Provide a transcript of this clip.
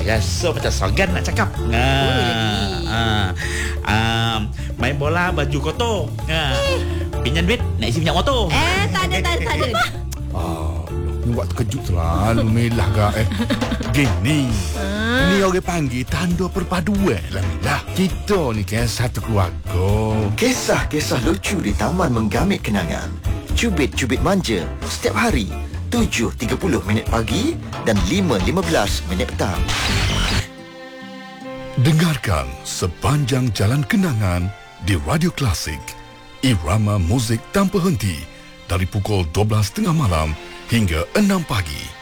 rasa macam Sogan nak cakap. Main bola baju kotor. Pinjam duit nak isi minyak motor. Tak ada. Ni buat terkejut selalu Milah gak Gini Ni orang panggil tanda perpaduan lah Milah. Kita ni kan satu keluarga. Kisah-kisah lucu di Taman Menggamit Kenangan. Cubit-cubit manja setiap hari 7.30 minit pagi dan 5.15 minit petang. Dengarkan sepanjang jalan kenangan di Radio Klasik. Irama muzik tanpa henti dari pukul 12.30 malam hingga 6 pagi.